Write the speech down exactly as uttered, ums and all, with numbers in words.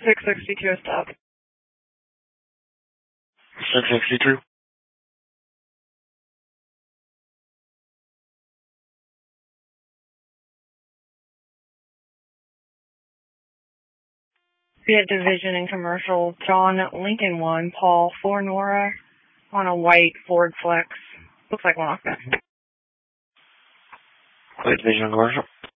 six sixty-two stop. six sixty-two. We have Division and Commercial, John Lincoln one, Paul four Nora, on a white Ford Flex. Looks like one off that. White Division and Commercial.